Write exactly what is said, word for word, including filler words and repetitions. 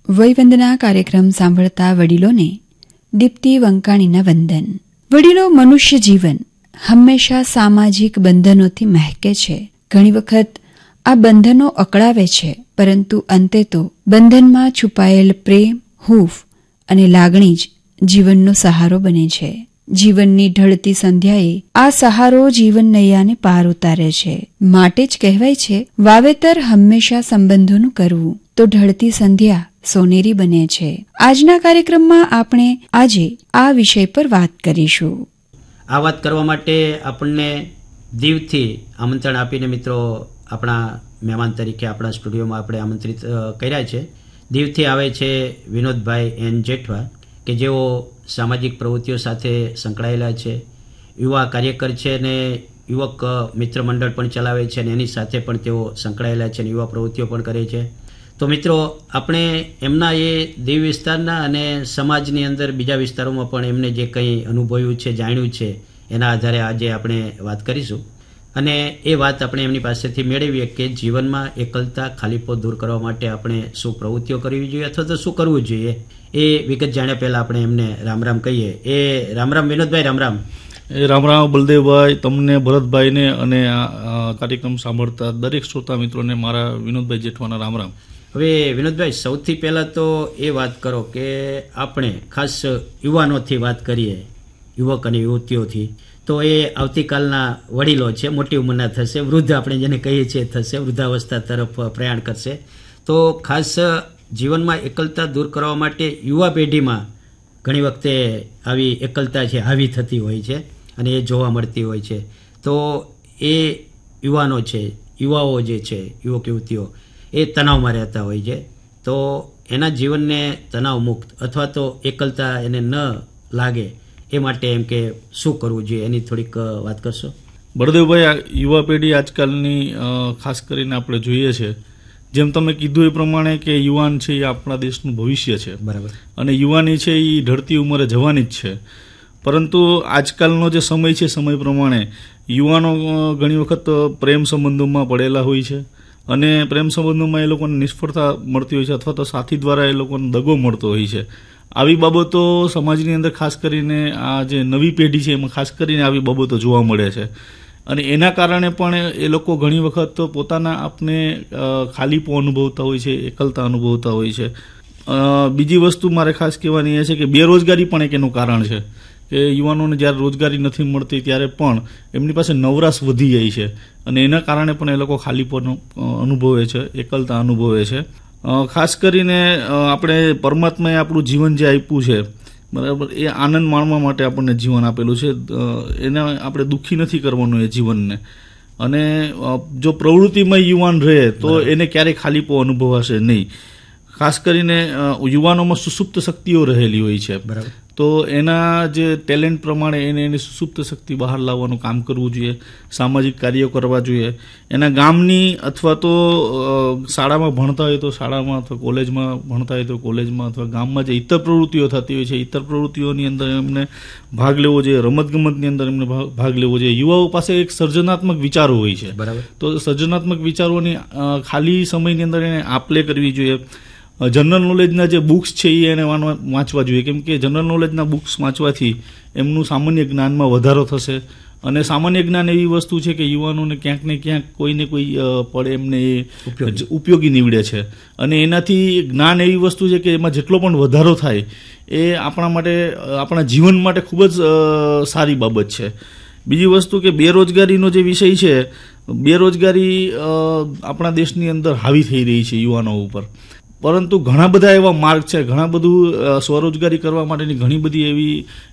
વયવંદના કાર્યક્રમ સાંભળતા વડીલોને દીપ્તિ વંકાણીના વંદન. વડીલો મનુષ્ય જીવન હંમેશા સામાજિક બંધનોથી મહેકે છે. ઘણી વખત આ બંધનો અકળાવે છે, પરંતુ અંતે તો બંધનમાં છુપાયેલ પ્રેમ, હૂંફ અને લાગણી જ જીવનનો સહારો બને છે. જીવનની ઢળતી સંધ્યાએ આ સહારો જીવન નૈયાને પાર ઉતારે છે. માટે જ કહેવાય છે, વાવેતર હંમેશા સંબંધોનું કરવું તો ઢળતી સંધ્યા સોનેરી બને છે. આજના કાર્યક્રમમાં આપણે આજે આ વિષય પર વાત કરીશું. આ વાત કરવા માટે આપણને દીવથી આમંત્રણ આપીને મિત્રો આપણા મહેમાન તરીકે આપણા સ્ટુડિયોમાં આપણે આમંત્રિત કર્યા છે. દીવથી આવે છે વિનોદભાઈ એન જેઠવા, કે જેઓ સામાજિક પ્રવૃત્તિઓ સાથે સંકળાયેલા છે, યુવા કાર્યકર છે અને યુવક મિત્ર મંડળ પણ ચલાવે છે અને એની સાથે પણ તેઓ સંકળાયેલા છે અને યુવા પ્રવૃત્તિઓ પણ કરે છે. તો મિત્રો આપણે એમના એ દીવ વિસ્તારના અને સમાજની અંદર બીજા વિસ્તારોમાં પણ એમને જે કંઈ અનુભવ્યું છે, જાણ્યું છે, એના આધારે આજે આપણે વાત કરીશું અને એ વાત આપણે એમની પાસેથી મેળવીએ કે જીવનમાં એકલતા, ખાલીપો દૂર કરવા માટે આપણે શું પ્રવૃત્તિઓ કરવી જોઈએ અથવા તો શું કરવું જોઈએ. એ વિગત જાણ્યા પહેલાં આપણે એમને રામ રામ કહીએ. એ રામ રામ વિનોદભાઈ. રામ રામ. એ રામ રામ બલદેવભાઈ, તમને, ભરતભાઈને અને આ કાર્યક્રમ સાંભળતા દરેક શ્રોતા મિત્રોને મારા વિનોદભાઈ જેઠવાના રામ રામ. હવે વિનોદભાઈ, સૌથી પહેલાં તો એ વાત કરો કે આપણે ખાસ યુવાનોથી વાત કરીએ, યુવક અને યુવતીઓથી, તો એ આવતીકાલના વડીલો છે, મોટી ઉંમરના થશે, વૃદ્ધ આપણે જેને કહીએ છીએ થશે, વૃદ્ધાવસ્થા તરફ પ્રયાણ કરશે. તો ખાસ જીવનમાં એકલતા દૂર કરવા માટે યુવા પેઢીમાં ઘણી વખતે આવી એકલતા છે હાવી થતી હોય છે અને એ જોવા મળતી હોય છે. તો એ યુવાનો છે, યુવાઓ જે છે, યુવક યુવતીઓ એ તણાવમાં રહેતા હોય છે. તો એના જીવનને તણાવ મુક્ત અથવા તો એકલતા એને ન લાગે એ માટે એમ કે શું કરવું જોઈએ એની થોડીક વાત કરશો? બળદેવભાઈ, યુવા પેઢી આજકાલની ખાસ કરીને આપણે જોઈએ છે, જેમ તમે કીધું એ પ્રમાણે કે યુવાન છે એ આપણા દેશનું ભવિષ્ય છે. બરાબર. અને યુવાની છે એ ઢળતી ઉંમરે જવાની જ છે. પરંતુ આજકાલનો જે સમય છે, સમય પ્રમાણે યુવાનો ઘણી વખત પ્રેમ સંબંધોમાં પડેલા હોય છે અને પ્રેમ સંબંધોમાં એ લોકોને નિષ્ફળતા મળતી હોય છે અથવા તો સાથી દ્વારા એ લોકોને દગો મળતો હોય છે. આવી બાબતો સમાજની અંદર ખાસ કરીને આ જે નવી પેઢી છે એમાં ખાસ કરીને આવી બાબતો જોવા મળે છે અને એના કારણે પણ એ લોકો ઘણી વખત પોતાના આપને ખાલીપો અનુભવતા હોય છે, એકલતા અનુભવતા હોય છે. બીજી વસ્તુ મારે ખાસ કહેવાની એ છે કે બેરોજગારી પણ એક એનું કારણ છે કે યુવાનોને જ્યારે રોજગારી નથી મળતી ત્યારે પણ એમની પાસે નવરાશ વધી જાય છે અને એના કારણે પણ એ લોકો ખાલીપો અનુભવે છે, એકલતા અનુભવે છે. ખાસ કરીને આપણે પરમાત્માએ આપણું જીવન જે આપ્યું છે, બરાબર, એ આનંદ માણવા માટે આપણને જીવન આપેલું છે. એને આપણે દુઃખી નથી કરવાનું એ જીવનને. અને જો પ્રવૃત્તિમય યુવાન રહે તો એને ક્યારેય ખાલીપો અનુભવાશે નહીં. ખાસ કરીને યુવાનોમાં સુસુપ્ત શક્તિઓ રહેલી હોય છે. બરાબર. તો એના જે ટેલેન્ટ પ્રમાણે એને એની સુસુપ્ત શક્તિ બહાર લાવવાનું કામ કરવું જોઈએ, સામાજિક કાર્યો કરવા જોઈએ. એના ગામની અથવા તો શાળામાં ભણતા હોય તો શાળામાં અથવા કોલેજમાં ભણતા હોય તો કોલેજમાં અથવા ગામમાં જે ઇતર પ્રવૃત્તિઓ થતી હોય છે, ઇતર પ્રવૃત્તિઓની અંદર એમને ભાગ લેવો જોઈએ, રમતગમતની અંદર એમને ભાગ લેવો જોઈએ. યુવાઓ પાસે એક સર્જનાત્મક વિચારો હોય છે. બરાબર. તો સર્જનાત્મક વિચારોની ખાલી સમયની અંદર એને આપલે કરવી જોઈએ. જનરલ નોલેજના જે બુક્સ છે એ એને વાંચવા જોઈએ, કેમ કે જનરલ નોલેજના બુક્સ વાંચવાથી એમનું સામાન્ય જ્ઞાનમાં વધારો થશે અને સામાન્ય જ્ઞાન એવી વસ્તુ છે કે યુવાનોને ક્યાંક ને ક્યાંક કોઈને કોઈ પડે એમને ઉપયોગી નીવડે છે અને એનાથી જ્ઞાન એવી વસ્તુ છે કે એમાં જેટલો પણ વધારો થાય એ આપણા માટે, આપણા જીવન માટે ખૂબ જ સારી બાબત છે. બીજી વસ્તુ કે બેરોજગારીનો જે વિષય છે, બેરોજગારી આપણા દેશની અંદર હાવી થઈ રહી છે યુવાનો ઉપર. પરંતુ ઘણા બધા એવા માર્ગ છે, ઘણા બધું સ્વરોજગારી કરવા માટેની ઘણી બધી એવી